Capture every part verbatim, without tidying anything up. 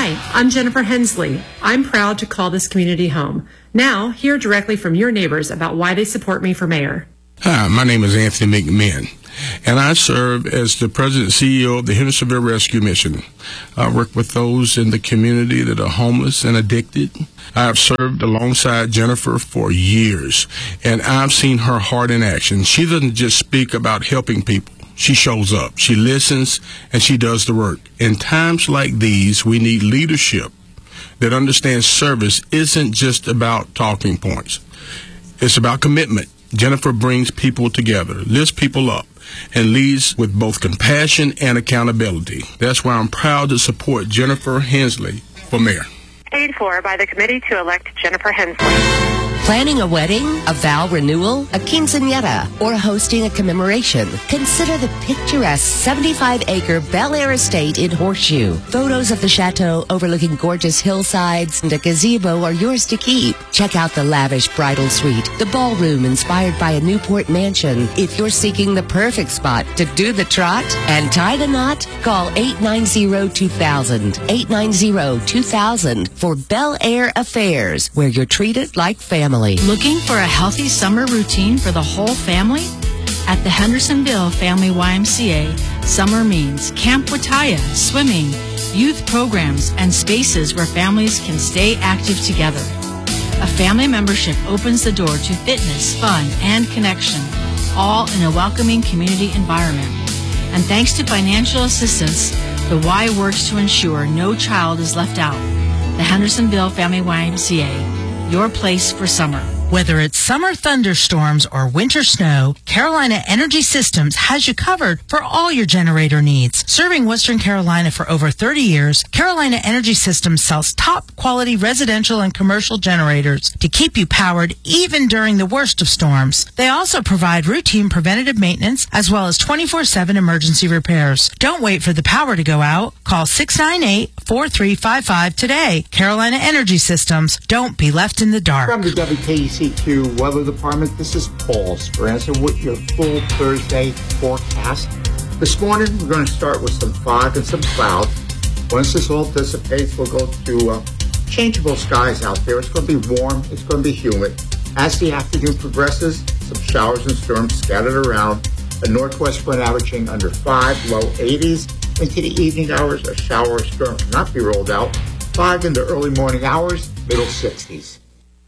Hi, I'm Jennifer Hensley. I'm proud to call this community home. Now, hear directly from your neighbors about why they support me for mayor. Hi, my name is Anthony McMahon, and I serve as the President and C E O of the Hendersonville Rescue Mission. I work with those in the community that are homeless and addicted. I have served alongside Jennifer for years, and I've seen her heart in action. She doesn't just speak about helping people. She shows up, she listens, and she does the work. In times like these, we need leadership that understands service isn't just about talking points. It's about commitment. Jennifer brings people together, lifts people up, and leads with both compassion and accountability. That's why I'm proud to support Jennifer Hensley for mayor. Paid for by the committee to elect Jennifer Hensley. Planning a wedding, a vow renewal, a quinceañera, or hosting a commemoration? Consider the picturesque seventy-five acre Bel Air estate in Horseshoe. Photos of the chateau overlooking gorgeous hillsides and a gazebo are yours to keep. Check out the lavish bridal suite, the ballroom inspired by a Newport mansion. If you're seeking the perfect spot to do the trot and tie the knot, call eight nine zero two thousand, eight nine zero two thousand for Bel Air Affairs, where you're treated like family. Looking for a healthy summer routine for the whole family? At the Hendersonville Family Y M C A, summer means Camp Wataya, swimming, youth programs, and spaces where families can stay active together. A family membership opens the door to fitness, fun, and connection, all in a welcoming community environment. And thanks to financial assistance, the Y works to ensure no child is left out. The Hendersonville Family Y M C A, your place for summer. Whether it's summer thunderstorms or winter snow, Carolina Energy Systems has you covered for all your generator needs. Serving Western Carolina for over thirty years, Carolina Energy Systems sells top quality residential and commercial generators to keep you powered even during the worst of storms. They also provide routine preventative maintenance as well as twenty-four seven emergency repairs. Don't wait for the power to go out. Call six nine eight, four three five five today. Carolina Energy Systems. Don't be left in the dark. From the W K E C Q Weather Department, this is Paul Speranza with your full Thursday forecast. This morning, we're going to start with some fog and some clouds. Once this all dissipates, we'll go to uh, changeable skies out there. It's going to be warm. It's going to be humid. As the afternoon progresses, some showers and storms scattered around. A northwest wind averaging under five, low eighties. Into the evening hours, a shower or storm cannot be rolled out. five in the early morning hours, middle sixties.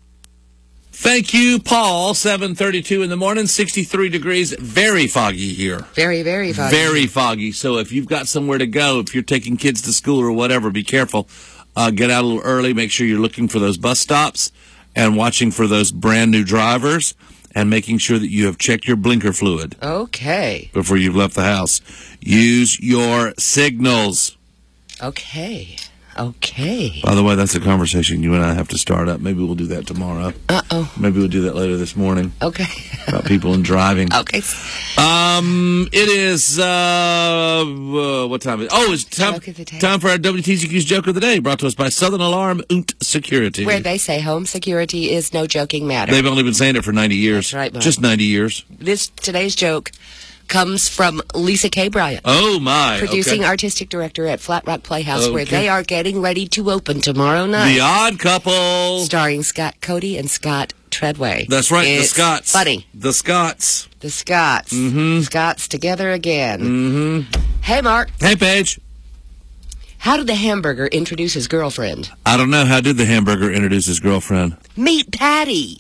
Thank you, Paul. seven thirty-two in the morning, sixty-three degrees. Very foggy here. Very, very foggy. Very foggy. So if you've got somewhere to go, if you're taking kids to school or whatever, be careful. Uh, get out a little early. Make sure you're looking for those bus stops and watching for those brand new drivers and making sure that you have checked your blinker fluid. Okay. Before you've left the house. Use your signals. Okay. Okay. By the way, that's a conversation you and I have to start up. Maybe we'll do that tomorrow. Uh-oh. Maybe we'll do that later this morning. Okay. About people and driving. Okay. Um, it is, uh, uh what time is it? Oh, it's time, time for our W T C Q's Joke of the Day, brought to us by Southern Alarm und Security. Where they say home security is no joking matter. They've only been saying it for ninety years. That's right, Mark. Just ninety years. This, today's joke comes from Lisa K. Bryant. Oh, my. Producing okay. artistic director at Flat Rock Playhouse, okay. where they are getting ready to open tomorrow night. The Odd Couple. Starring Scott Cody and Scott Treadway. That's right, it's the Scots. Funny. The Scots. The Scots. Mm-hmm. Scots together again. Mm-hmm. Hey, Mark. Hey, Paige. How did the hamburger introduce his girlfriend? I don't know. How did the hamburger introduce his girlfriend? Meet Patty.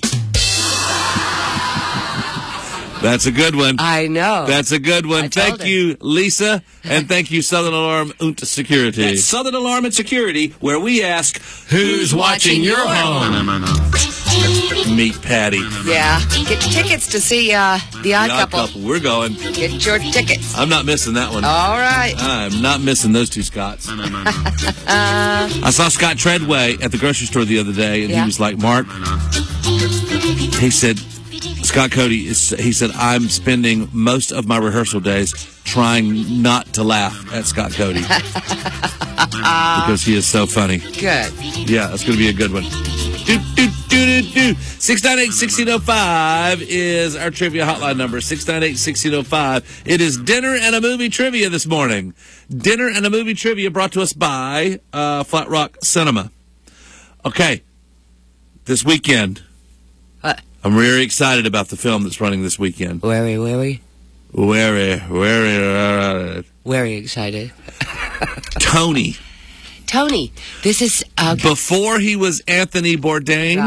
That's a good one. I know. That's a good one. I told Thank her. you, Lisa, and thank you, Southern Alarm und Security. That's Southern Alarm and Security, where we ask, who's watching your home? Meet Patty. Yeah. Get your tickets to see uh, The Odd The Odd Couple. Couple. We're going. Get your tickets. I'm not missing that one. All right. I'm not missing those two Scots. uh, I saw Scott Treadway at the grocery store the other day, and yeah. he was like, Mark, he said, Scott Cody, is, he said, I'm spending most of my rehearsal days trying not to laugh at Scott Cody. Because he is so funny. Good. Yeah, that's going to be a good one. Do, do, do, do, do. six nine eight, one six zero five is our trivia hotline number. six nine eight, one six zero five. It is dinner and a movie trivia this morning. Dinner and a movie trivia brought to us by uh, Flat Rock Cinema. Okay. This weekend, What? I'm very excited about the film that's running this weekend. Very, very, Very, very, very excited. Tony. Tony, this is... Uh, Before he was Anthony Bourdain,